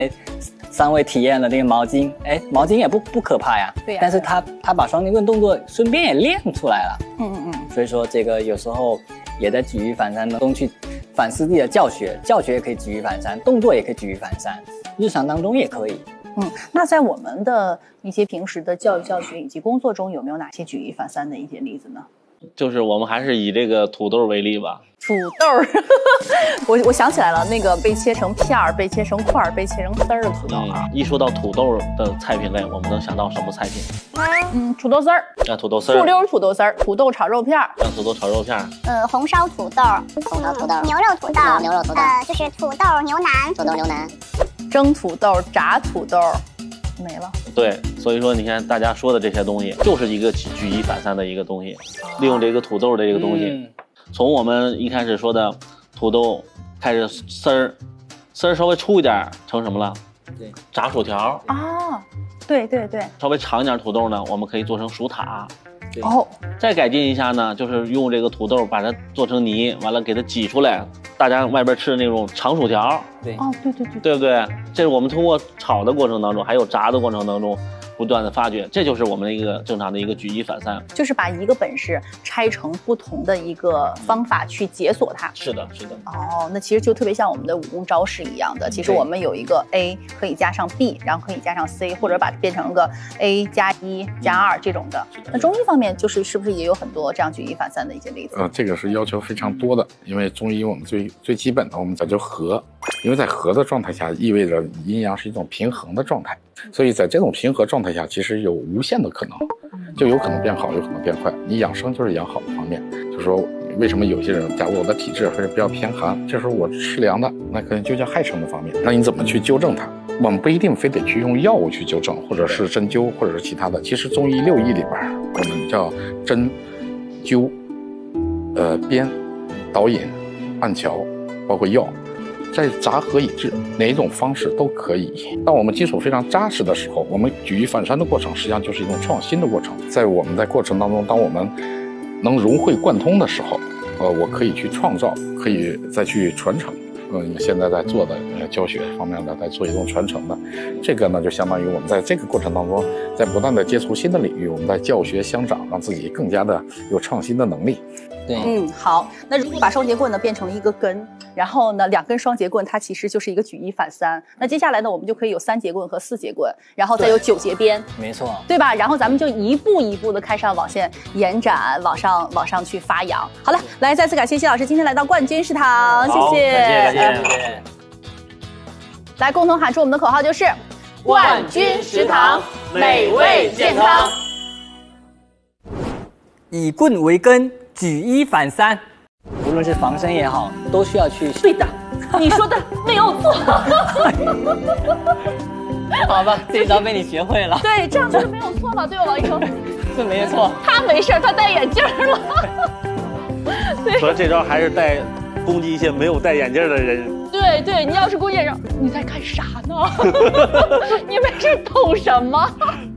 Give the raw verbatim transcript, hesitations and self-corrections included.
三位体验了那个毛巾，哎，毛巾也不不可怕呀， 对呀。 但是他他把双截棍动作顺便也练出来了， 嗯嗯嗯。 所以说这个有时候也在举一反三中去反思自己的教学，教学也可以举一反三，动作也可以举一反三，日常当中也可以。 嗯，那在我们的一些平时的教育教学以及工作中，有没有哪些举一反三的一些例子呢？ 就是我们还是以这个土豆为例吧。 土豆，我我想起来了，那个被切成片儿、被切成块儿、被切成丝儿的土豆啊、 嗯。一说到土豆的菜品类，我们能想到什么菜品？ 嗯，土豆丝儿。 啊，土豆丝儿。 醋溜土豆丝儿，土豆炒肉片儿。 像土豆炒肉片儿。 呃，红烧土豆，红烧土豆，牛肉土豆，牛肉土豆，呃，就是土豆牛腩，土豆牛腩， 蒸土豆、炸土豆。没了。 对，所以说你看大家说的这些东西，就是一个举一反三的一个东西，利用这个土豆的这个东西，嗯、从我们一开始说的土豆开始丝儿，丝儿稍微粗一点成什么了？ 对， 炸薯条啊，对对对， 稍微长一点土豆呢，我们可以做成薯塔。 哦， 再改进一下呢，就是用这个土豆把它做成泥，完了给它挤出来，大家外边吃的那种长薯条。 对， 哦，对对对， 对不对？这是我们通过炒的过程当中，还有炸的过程当中，不断的发掘，这就是我们的一个正常的一个举一反三， 就是把一个本事拆成不同的一个方法去解锁它。 是的，是的。 哦，那其实就特别像我们的武功招式一样的，其实我们有一个 A 可以加上 B， 然后可以加上 C， 或者把它变成个 A 加一加二这种的。那中医方面就是是不是也有很多这样举一反三的一些例子？ 呃，这个是要求非常多的，因为中医我们最最基本的我们讲究和，因为在和的状态下意味着阴阳是一种平衡的状态，所以在这种平和状态下其实有无限的可能，就有可能变好有可能变坏。你养生就是养好的方面，就是说为什么有些人假如我的体质还是比较偏寒，这时候我吃凉的，那可能就叫害生的方面，那你怎么去纠正它？我们不一定非得去用药物去纠正，或者是针灸或者是其他的，其实中医六艺里边我们叫针灸呃砭导引按桥包括药，在杂合一致，哪一种方式都可以。当我们基础非常扎实的时候，我们举一反三的过程实际上就是一种创新的过程。在我们在过程当中，当我们能融会贯通的时候，呃，我可以去创造，可以再去传承。嗯，现在在做的呃教学方面的，在做一种传承的，这个呢就相当于我们在这个过程当中，在不断的接触新的领域，我们在教学相长，让自己更加的有创新的能力。 对， 嗯，好。那如果把双节棍呢变成了一个根，然后呢两根双节棍它其实就是一个举一反三。那接下来呢我们就可以有三节棍和四节棍，然后再有九节鞭， 没错， 对吧？然后咱们就一步一步的开上网线延展，往上往上去发扬。好了，来再次感谢谢老师今天来到冠军食堂，谢谢， 感谢感谢。 来共同喊出我们的口号就是冠军食堂，美味健康。 以棍为根，举一反三，无论是防身也好，都需要去。 对的，你说的没有错。 好吧，这一招被你学会了。 对，这样就是没有错嘛，对吧，王医生？ 这没错。 他没事，他戴眼镜了。 对，所以这招还是带攻击一些没有戴眼镜的人。 对对，你要是攻击人，你在干啥呢？你没事懂什么？